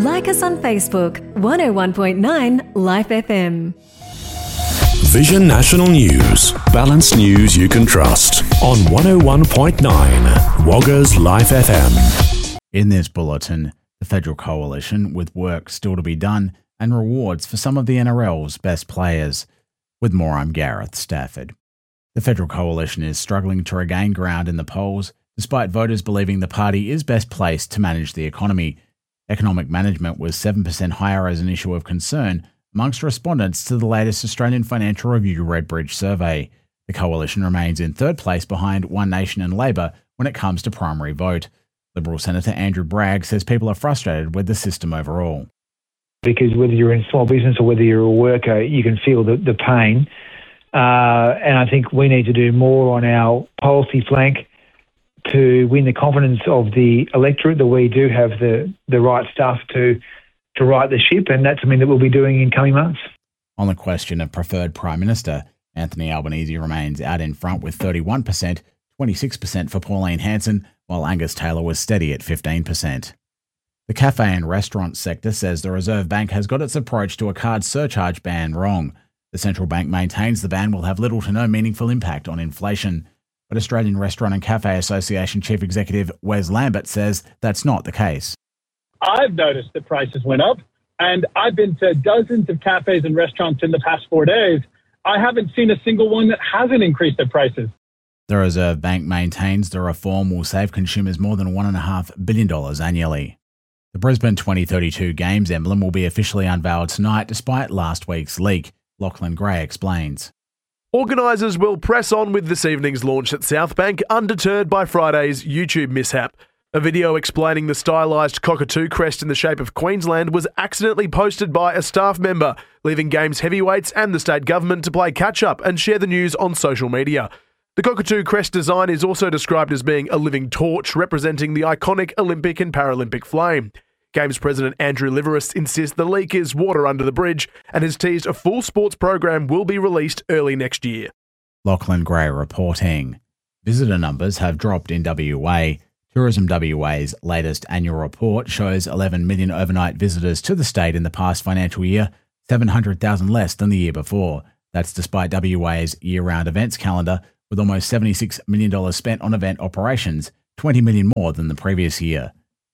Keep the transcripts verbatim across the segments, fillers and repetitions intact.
Like us on Facebook, one oh one point nine Life F M. Vision National News. Balanced news you can trust on one oh one point nine Woggers Life F M. In this bulletin, the Federal Coalition, with work still to be done, and rewards for some of the N R L's best players. With more, I'm Gareth Stafford. The Federal Coalition is struggling to regain ground in the polls, despite voters believing the party is best placed to manage the economy. Economic management was seven percent higher as an issue of concern amongst respondents to the latest Australian Financial Review Redbridge survey. The Coalition remains in third place behind One Nation and Labor when it comes to primary vote. Liberal Senator Andrew Bragg says people are frustrated with the system overall. Because whether you're in small business or whether you're a worker, you can feel the, the pain. Uh, and I think we need to do more on our policy flank to win the confidence of the electorate that we do have the, the right stuff to to right the ship, and that's something that we'll be doing in coming months. On the question of preferred Prime Minister, Anthony Albanese remains out in front with thirty-one percent, twenty-six percent for Pauline Hanson, while Angus Taylor was steady at fifteen percent. The cafe and restaurant sector says the Reserve Bank has got its approach to a card surcharge ban wrong. The central bank maintains the ban will have little to no meaningful impact on inflation. But Australian Restaurant and Cafe Association Chief Executive Wes Lambert says that's not the case. I've noticed that prices went up, and I've been to dozens of cafes and restaurants in the past four days. I haven't seen a single one that hasn't increased their prices. The Reserve Bank maintains the reform will save consumers more than one point five billion dollars annually. The Brisbane twenty thirty-two Games emblem will be officially unveiled tonight despite last week's leak. Lachlan Gray explains. Organisers will press on with this evening's launch at Southbank, undeterred by Friday's YouTube mishap. A video explaining the stylised cockatoo crest in the shape of Queensland was accidentally posted by a staff member, leaving Games heavyweights and the state government to play catch-up and share the news on social media. The cockatoo crest design is also described as being a living torch representing the iconic Olympic and Paralympic flame. Games President Andrew Liveris insists the leak is water under the bridge and has teased a full sports program will be released early next year. Lachlan Gray reporting. Visitor numbers have dropped in W A. Tourism W A's latest annual report shows eleven million overnight visitors to the state in the past financial year, seven hundred thousand less than the year before. That's despite W A's year-round events calendar, with almost seventy-six million dollars spent on event operations, twenty million dollars more than the previous year.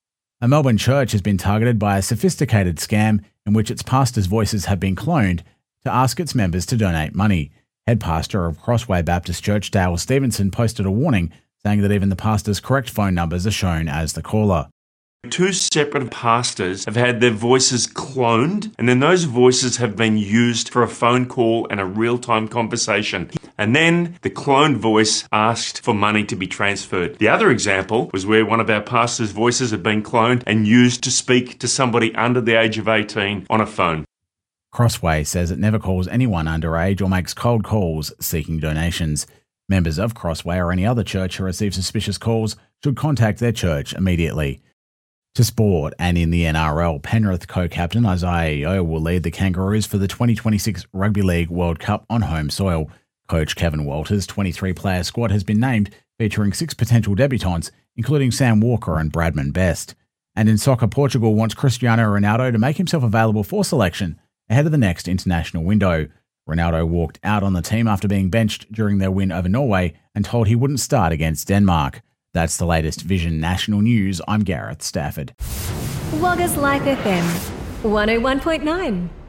A Melbourne church has been targeted by a sophisticated scam in which its pastors' voices have been cloned to ask its members to donate money. Head pastor of Crossway Baptist Church, Dale Stevenson, posted a warning saying that even the pastor's correct phone numbers are shown as the caller. Two separate pastors have had their voices cloned, and then those voices have been used for a phone call and a real-time conversation. And then the cloned voice asked for money to be transferred. The other example was where one of our pastors' voices had been cloned and used to speak to somebody under the age of eighteen on a phone. Crossway says it never calls anyone underage or makes cold calls seeking donations. Members of Crossway or any other church who receive suspicious calls should contact their church immediately. To sport, and in the N R L, Penrith co-captain Isaiah Yeo will lead the Kangaroos for the twenty twenty-six Rugby League World Cup on home soil. Coach Kevin Walters' twenty-three player squad has been named, featuring six potential debutants, including Sam Walker and Bradman Best. And in soccer, Portugal wants Cristiano Ronaldo to make himself available for selection ahead of the next international window. Ronaldo walked out on the team after being benched during their win over Norway and told he wouldn't start against Denmark. That's the latest Vision National News. I'm Gareth Stafford. Woggers Life F M, one oh one point nine.